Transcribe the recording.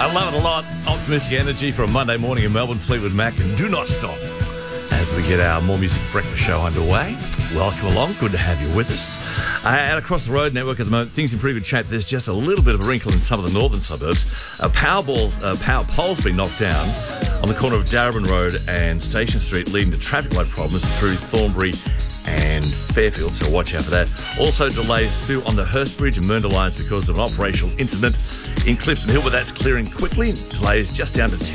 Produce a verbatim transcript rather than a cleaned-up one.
I love it a lot. Optimistic energy for a Monday morning in Melbourne. Fleetwood Mac and Do Not Stop as we get our More Music Breakfast show underway. Welcome along. Good to have you with us. Uh, and across the road network at the moment, things in pretty good shape. There's just a little bit of a wrinkle in some of the northern suburbs. A power, ball, uh, power pole's been knocked down on the corner of Darabin Road and Station Street, leading to traffic light problems through Thornbury and Fairfield, so watch out for that. Also delays too on the Hurst Bridge and Mernda lines because of an operational incident in Clifton Hill, but that's clearing quickly. Delays just down to ten